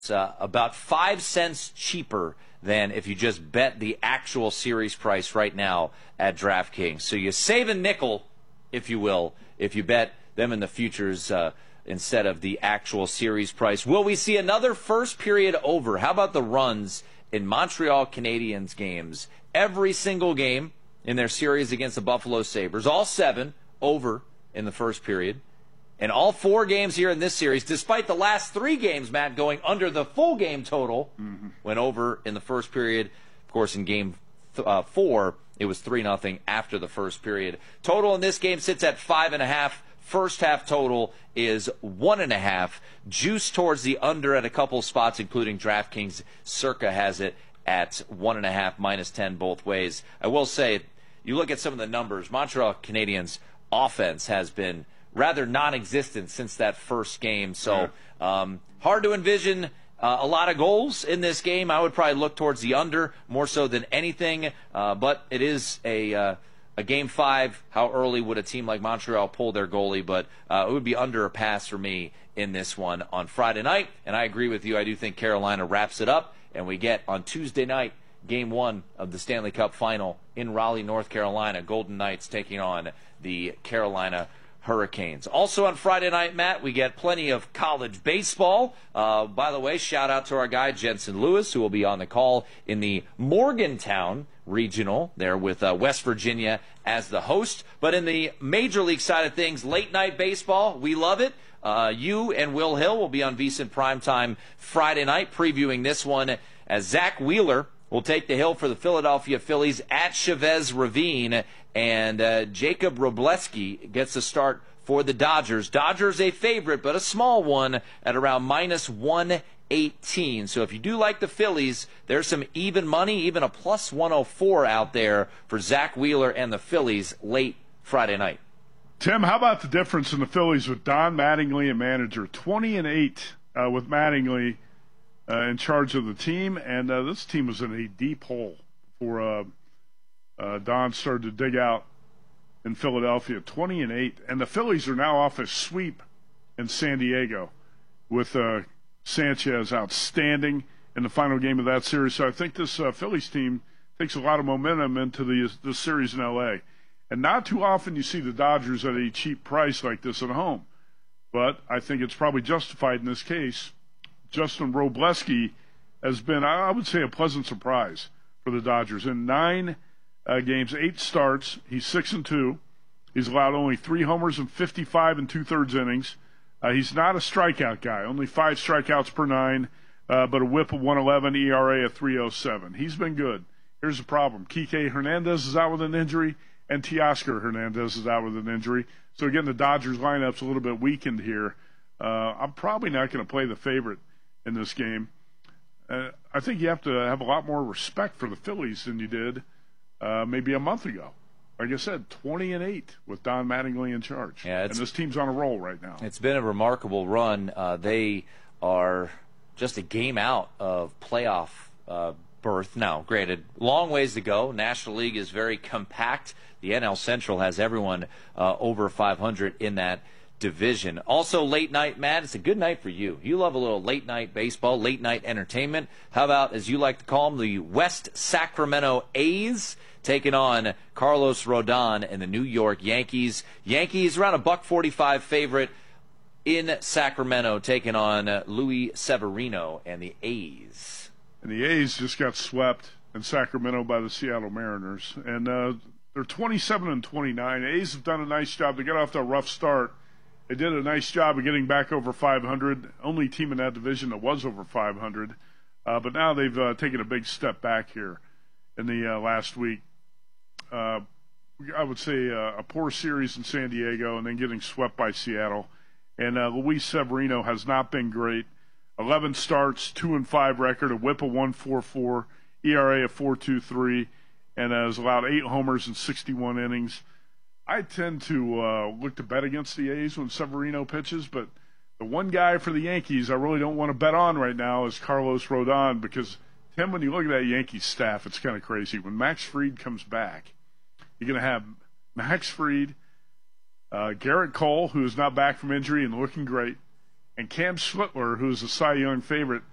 about 5 cents cheaper than if you just bet the actual series price right now at DraftKings. So you save a nickel, if you will, if you bet them in the futures instead of the actual series price. Will we see another first period over? How about the runs in Montreal Canadiens games? Every single game in their series against the Buffalo Sabres, all 7 over in the first period. And all 4 games here in this series, despite the last 3 games, Matt, going under the full game total, went over in the first period. Of course, in game 4, it was 3-0 after the first period. Total in this game sits at 5.5. First half total is 1.5. Juice towards the under at a couple spots, including DraftKings. Circa has it at 1.5, -10 both ways. I will say, you look at some of the numbers, Montreal Canadiens offense has been rather non-existent since that first game. So hard to envision a lot of goals in this game. I would probably look towards the under more so than anything. But it is a Game 5. How early would a team like Montreal pull their goalie? But it would be under a pass for me in this one on Friday night. And I agree with you. I do think Carolina wraps it up. And we get on Tuesday night, Game 1 of the Stanley Cup Final in Raleigh, North Carolina. Golden Knights taking on the Carolina Hurricanes. Also on Friday night, Matt, we get plenty of college baseball. By the way, shout out to our guy, Jensen Lewis, who will be on the call in the Morgantown Regional there with West Virginia as the host. But in the Major League side of things, late night baseball, we love it. You and Will Hill will be on VSiN Primetime Friday night previewing this one as Zach Wheeler will take the hill for the Philadelphia Phillies at Chavez Ravine, and Jacob Robleski gets the start for the Dodgers. Dodgers a favorite, but a small one at around -118. So if you do like the Phillies, there's some even money, even a +104 out there for Zach Wheeler and the Phillies late Friday night. Tim, how about the difference in the Phillies with Don Mattingly and manager? 20-8 with Mattingly in charge of the team, and this team was in a deep hole before Don started to dig out in Philadelphia. 20-8, and the Phillies are now off a sweep in San Diego with Sanchez outstanding in the final game of that series. So I think this Phillies team takes a lot of momentum into the series in L.A. And not too often you see the Dodgers at a cheap price like this at home. But I think it's probably justified in this case. Justin Robleski has been, I would say, a pleasant surprise for the Dodgers. In 9 games, 8 starts, he's 6-2. He's allowed only 3 homers and 55 2/3 innings. He's not a strikeout guy, only 5 strikeouts per 9, but a whip of 111, ERA of 3.07. He's been good. Here's the problem. Kike Hernandez is out with an injury, and Teoscar Hernandez is out with an injury. So, again, the Dodgers lineup's a little bit weakened here. I'm probably not going to play the favorite in this game. I think you have to have a lot more respect for the Phillies than you did maybe a month ago. Like I said, 20-8 with Don Mattingly in charge. Yeah, and this team's on a roll right now. It's been a remarkable run. They are just a game out of playoff berth. Now, granted, long ways to go. National League is very compact. The NL Central has everyone over 500 in that division. Also, late night, Matt, it's a good night for you. You love a little late night baseball, late night entertainment. How about, as you like to call them, the West Sacramento A's taking on Carlos Rodon and the New York Yankees. Yankees around a $1.45 favorite in Sacramento, taking on Luis Severino and the A's. And the A's just got swept in Sacramento by the Seattle Mariners. And they're 27-29. A's have done a nice job. They got off to a rough start. They did a nice job of getting back over 500. Only team in that division that was over 500. But now they've taken a big step back here in the last week. I would say a poor series in San Diego and then getting swept by Seattle. And Luis Severino has not been great. 11 starts, 2-5 record, a whip of 1.44, ERA of 4.23, and has allowed 8 homers in 61 innings. I tend to look to bet against the A's when Severino pitches, but the one guy for the Yankees I really don't want to bet on right now is Carlos Rodon, because, Tim, when you look at that Yankees staff, it's kind of crazy. When Max Fried comes back, you're going to have Max Fried, Garrett Cole, who is not back from injury and looking great, and Cam Schlittler, who is a Cy Young favorite,